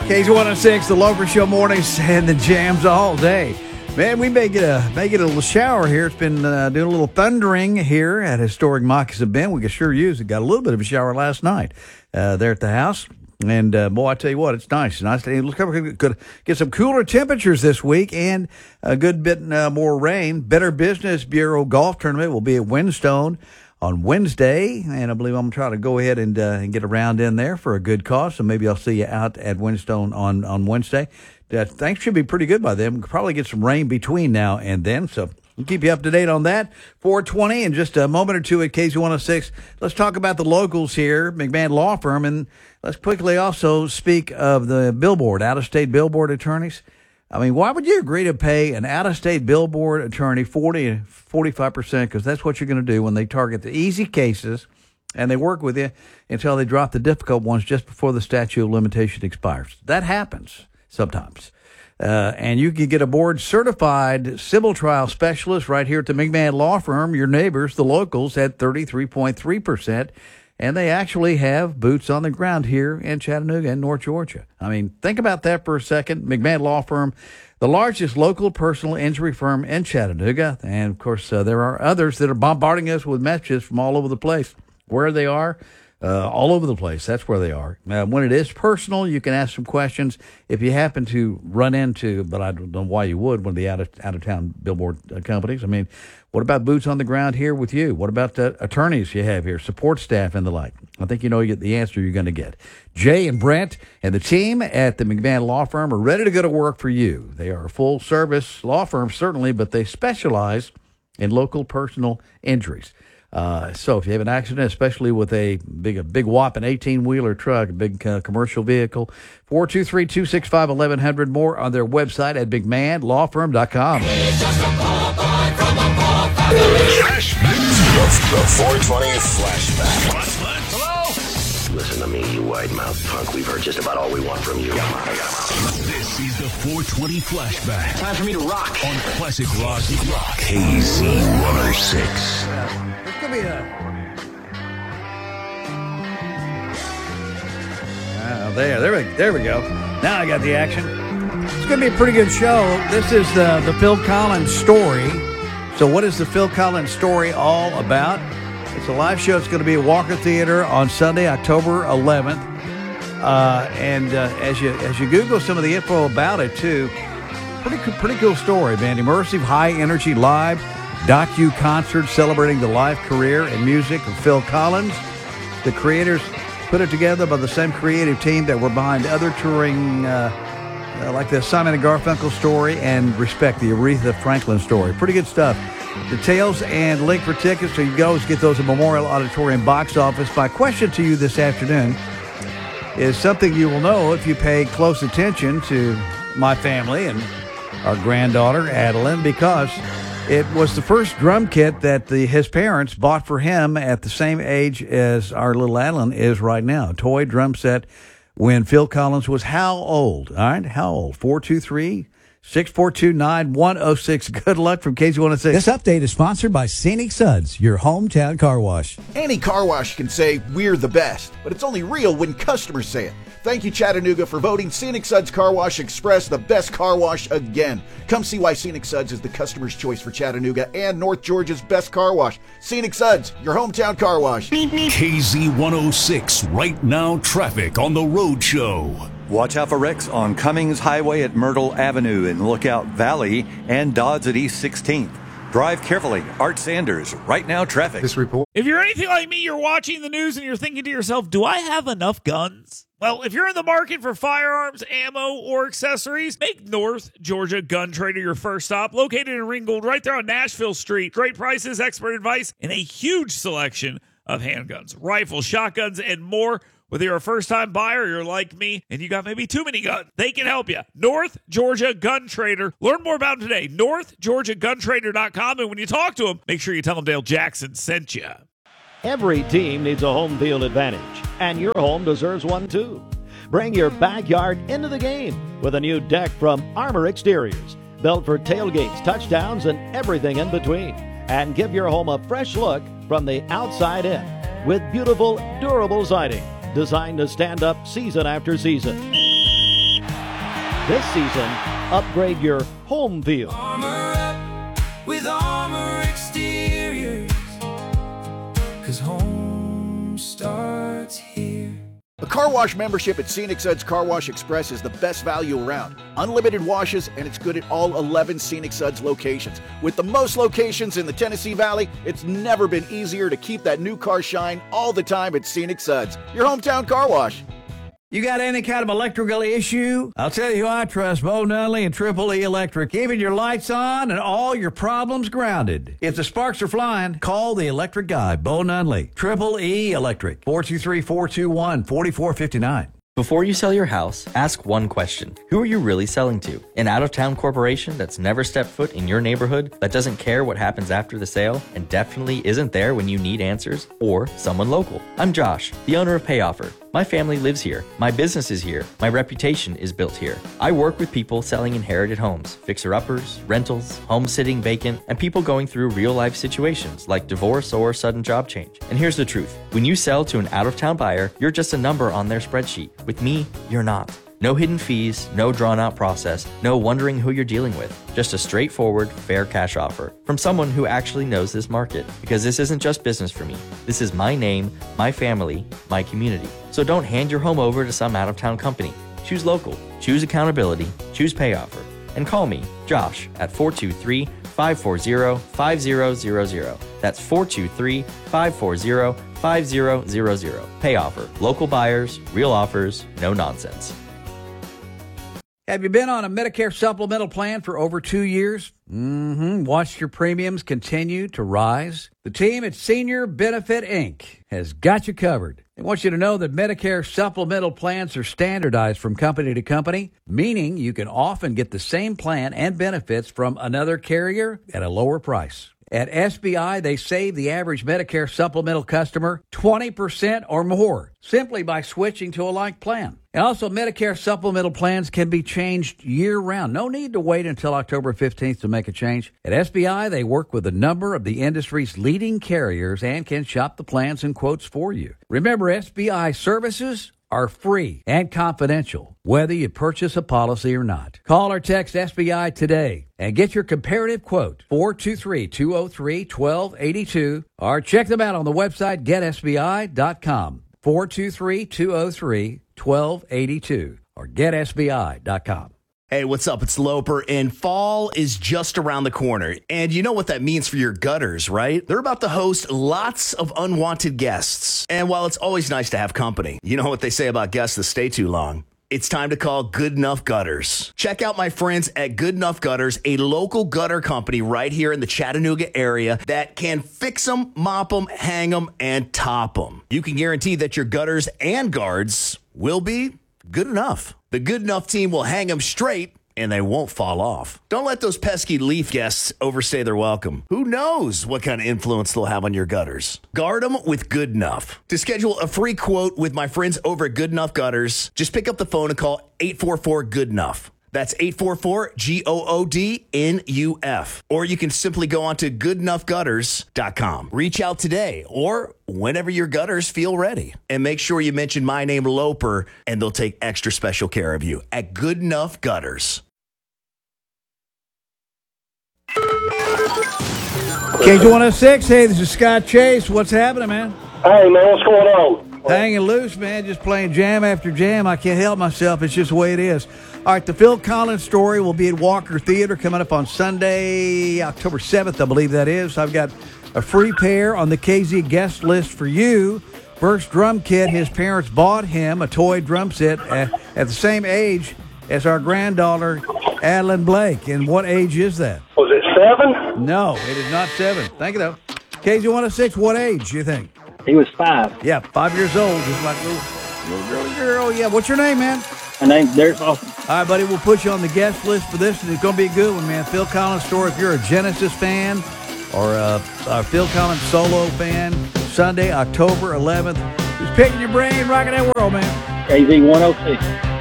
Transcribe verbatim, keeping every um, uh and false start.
K Z one oh six, the Lover Show mornings and the jams all day. Man, we may get a may get a little shower here. It's been uh, doing a little thundering here at historic Moccasin Bend. We can sure use it. Got a little bit of a shower last night uh, there at the house. And, uh, boy, I tell you what, it's nice. It's nice to look, could get some cooler temperatures this week and a good bit uh, more rain. Better Business Bureau Golf Tournament will be at Windstone on Wednesday, and I believe I'm going to try to go ahead and, uh, and get around in there for a good cause, so maybe I'll see you out at Windstone on, on Wednesday. Uh, things should be pretty good by then. We'll probably get some rain between now and then, so we'll keep you up to date on that. four twenty in just a moment or two at K Z one oh six. Let's talk about the locals here, McMahon Law Firm, and let's quickly also speak of the billboard, out-of-state billboard attorneys. I mean, why would you agree to pay an out-of-state billboard attorney forty, forty-five percent? Because that's what you're going to do when they target the easy cases and they work with you until they drop the difficult ones just before the statute of limitation expires. That happens sometimes. Uh, and you can get a board-certified civil trial specialist right here at the McMahon Law Firm, your neighbors, the locals, at thirty-three point three percent. And they actually have boots on the ground here in Chattanooga and North Georgia. I mean, think about that for a second. McMahon Law Firm, the largest local personal injury firm in Chattanooga. And, of course, uh, there are others that are bombarding us with messages from all over the place. Where they are, uh, all over the place. That's where they are. Uh, when it is personal, you can ask some questions. If you happen to run into, but I don't know why you would, one of the out of, out-of-town billboard uh, companies. I mean, what about boots on the ground here with you? What about the attorneys you have here, support staff and the like? I think you know you get the answer you're going to get. Jay and Brent and the team at the McMahon Law Firm are ready to go to work for you. They are a full-service law firm, certainly, but they specialize in local personal injuries. Uh, so if you have an accident, especially with a big, a big whopping eighteen-wheeler truck, a big uh, commercial vehicle, four two three, two six five, eleven hundred, more on their website at big man law firm dot com. The four twenty flashback. Hello? Listen to me, you wide-mouthed punk. We've heard just about all we want from you. This is the four twenty flashback. Time for me to rock. On Classic Rock. Rock. K Z one oh six. This could be a... Uh, there, there we, there we go. Now I got the action. It's going to be a pretty good show. This is the, the Phil Collins story. So what is the Phil Collins story all about? It's a live show. It's going to be at Walker Theater on Sunday, October eleventh. Uh, and uh, as you as you Google some of the info about it, too, pretty, pretty cool story, man. Immersive, high-energy live docu-concert celebrating the life, career, and music of Phil Collins. The creators put it together by the same creative team that were behind other touring uh, Uh, like the Simon and Garfunkel story and Respect, the Aretha Franklin story. Pretty good stuff. Details and link for tickets, so you can always get those at Memorial Auditorium box office. My question to you this afternoon is something you will know if you pay close attention to my family and our granddaughter, Adeline, because it was the first drum kit that the, his parents bought for him at the same age as our little Adeline is right now. A toy drum set when Phil Collins was how old? All right, how old? four two three, six four two, nine one oh six. Good luck from K Z one oh six. This update is sponsored by Scenic Suds, your hometown car wash. Any car wash can say, we're the best, but it's only real when customers say it. Thank you, Chattanooga, for voting Scenic Suds Car Wash Express the best car wash again. Come see why Scenic Suds is the customer's choice for Chattanooga and North Georgia's best car wash. Scenic Suds, your hometown car wash. K Z one oh six, right now traffic on the road show. Watch out for wrecks on Cummings Highway at Myrtle Avenue and Lookout Valley and Dodds at East sixteenth. Drive carefully. Art Sanders, right now traffic. This report. If you're anything like me, you're watching the news and you're thinking to yourself, do I have enough guns? Well, if you're in the market for firearms, ammo, or accessories, make North Georgia Gun Trader your first stop. Located in Ringgold, right there on Nashville Street. Great prices, expert advice, and a huge selection of handguns, rifles, shotguns, and more. Whether you're a first-time buyer or you're like me and you got maybe too many guns, they can help you. North Georgia Gun Trader. Learn more about them today. north georgia gun trader dot com. And when you talk to them, make sure you tell them Dale Jackson sent you. Every team needs a home field advantage, and your home deserves one too. Bring your backyard into the game with a new deck from Armor Exteriors, built for tailgates, touchdowns, and everything in between. And give your home a fresh look from the outside in with beautiful, durable siding designed to stand up season after season. This season, upgrade your home feel. Armor up with Armor Exteriors, 'cause home starts here. A car wash membership at Scenic Suds Car Wash Express is the best value around. Unlimited washes, and it's good at all eleven Scenic Suds locations. With the most locations in the Tennessee Valley, it's never been easier to keep that new car shine all the time at Scenic Suds, your hometown car wash. You got any kind of electrical issue? I'll tell you who I trust, Bo Nunley and Triple E Electric. Keeping your lights on and all your problems grounded. If the sparks are flying, call the electric guy, Bo Nunley. Triple E Electric, four two three, four two one, four four five nine. Before you sell your house, ask one question. Who are you really selling to? An out-of-town corporation that's never stepped foot in your neighborhood, that doesn't care what happens after the sale, and definitely isn't there when you need answers? Or someone local? I'm Josh, the owner of PayOffer. My family lives here. My business is here. My reputation is built here. I work with people selling inherited homes, fixer-uppers, rentals, home sitting vacant, and people going through real-life situations like divorce or sudden job change. And here's the truth. When you sell to an out-of-town buyer, you're just a number on their spreadsheet. With me, you're not. No hidden fees, no drawn-out process, no wondering who you're dealing with. Just a straightforward, fair cash offer from someone who actually knows this market. Because this isn't just business for me. This is my name, my family, my community. So don't hand your home over to some out-of-town company. Choose local, choose accountability, choose PayOffer. And call me, Josh, at four two three, five four zero, five zero zero zero. That's four two three, five four zero, five zero zero zero. PayOffer. Local buyers, real offers, no nonsense. Have you been on a Medicare supplemental plan for over two years? Mm-hmm. Watched your premiums continue to rise? The team at Senior Benefit Incorporated has got you covered. They want you to know that Medicare supplemental plans are standardized from company to company, meaning you can often get the same plan and benefits from another carrier at a lower price. At S B I, they save the average Medicare supplemental customer twenty percent or more simply by switching to a like plan. And also, Medicare supplemental plans can be changed year-round. No need to wait until October fifteenth to make a change. At S B I, they work with a number of the industry's leading carriers and can shop the plans and quotes for you. Remember, S B I services are free and confidential, whether you purchase a policy or not. Call or text S B I today and get your comparative quote, four two three, two zero three, one two eight two, or check them out on the website get S B I dot com, four two three, two zero three, one two eight two, or get S B I dot com. Hey, what's up? It's Loper, and fall is just around the corner. And you know what that means for your gutters, right? They're about to host lots of unwanted guests. And while it's always nice to have company, you know what they say about guests that stay too long. It's time to call Good Enough Gutters. Check out my friends at Good Enough Gutters, a local gutter company right here in the Chattanooga area that can fix them, mop them, hang them, and top them. You can guarantee that your gutters and guards will be good enough. The Good Enough team will hang them straight, and they won't fall off. Don't let those pesky leaf guests overstay their welcome. Who knows what kind of influence they'll have on your gutters? Guard them with Good Enough. To schedule a free quote with my friends over at Good Enough Gutters, just pick up the phone and call eight four four, good enough. That's eight four four, G O O D N U F. Or you can simply go on to good enough gutters dot com. Reach out today or whenever your gutters feel ready. And make sure you mention my name, Loper, and they'll take extra special care of you at Good Enough Gutters. K J one oh six, hey, this is Scott Chase. What's happening, man? Hey, man, what's going on? Hanging loose, man. Just playing jam after jam. I can't help myself. It's just the way it is. All right, the Phil Collins story will be at Walker Theater coming up on Sunday, October seventh, I believe that is. I've got a free pair on the K Z guest list for you. First drum kit, his parents bought him a toy drum set at, at the same age as our granddaughter, Adeline Blake. And what age is that? Was it seven? No, it is not seven. Thank you, though. K Z one oh six, what age do you think? He was five. Yeah, five years old, just like little, little girly girl. Yeah, what's your name, man? My name's Derek Austin. All right, buddy, we'll put you on the guest list for this, and it's going to be a good one, man. Phil Collins story, if you're a Genesis fan or a, a Phil Collins solo fan, Sunday, October eleventh. Who's picking your brain, rocking that world, man? K Z one oh six.